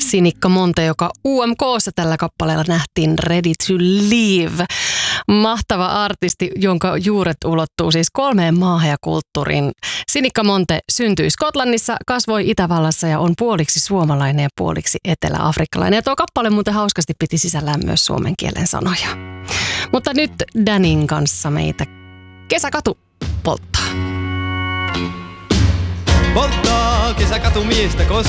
Sinikka Monte, joka UMK:ssa tällä kappaleella nähtiin Ready to Live. Mahtava artisti, jonka juuret ulottuu siis 3 maahan ja kulttuuriin. Sinikka Monte syntyi Skotlannissa, kasvoi Itävallassa ja on puoliksi suomalainen ja puoliksi etelä-afrikkalainen. Ja tuo kappale muuten hauskasti piti sisällään myös suomen kielen sanoja. Mutta nyt Danin kanssa meitä Kesäkatu polttaa. Polttaa kesäkatu miestä, koska